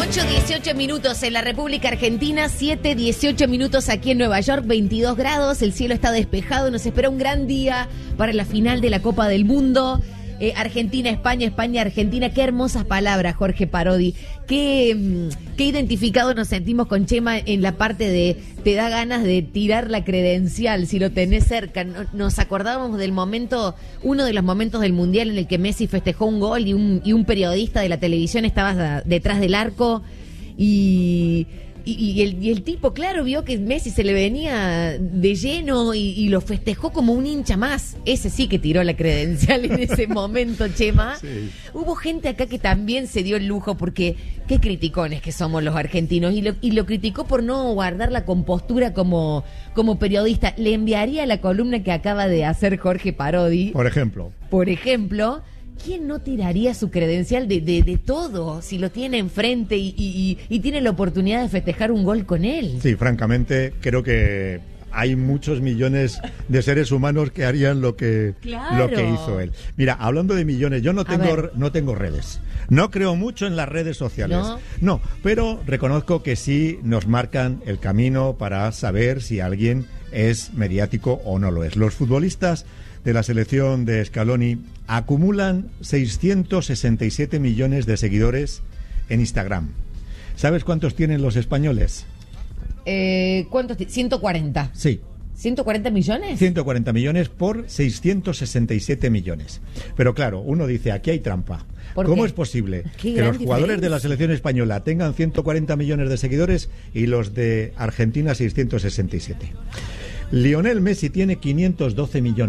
8:18 minutos en la República Argentina, 7:18 minutos aquí en Nueva York, 22 grados, el cielo está despejado, nos espera un gran día para la final de la Copa del Mundo. Argentina, España, España, Argentina. Qué hermosas palabras, Jorge Parodi. Qué identificados nos sentimos con Chema en la parte de te da ganas de tirar la credencial si lo tenés cerca. Nos acordábamos del momento, uno de los momentos del Mundial en el que Messi festejó un gol y un periodista de la televisión estaba detrás del arco y el tipo, claro, vio que Messi se le venía de lleno y lo festejó como un hincha más. Ese sí que tiró la credencial en ese momento, Chema. Sí. Hubo gente acá que también se dio el lujo porque qué criticones que somos los argentinos y lo criticó por no guardar la compostura como periodista. Le enviaría la columna que acaba de hacer Jorge Parodi. Por ejemplo, ¿quién no tiraría su credencial de todo si lo tiene enfrente y tiene la oportunidad de festejar un gol con él? Sí, francamente, creo que hay muchos millones de seres humanos que harían lo que hizo él. Mira, hablando de millones, yo no tengo redes. No creo mucho en las redes sociales. No, pero reconozco que sí nos marcan el camino para saber si alguien es mediático o no lo es. Los futbolistas de la selección de Scaloni acumulan 667 millones de seguidores en Instagram. ¿Sabes cuántos tienen los españoles? ¿Cuántos? 140. Sí. ¿140 millones? 140 millones por 667 millones. Pero claro, uno dice, aquí hay trampa. ¿Cómo es posible que los jugadores de la selección española tengan 140 millones de seguidores y los de Argentina 667? Lionel Messi tiene 512 millones.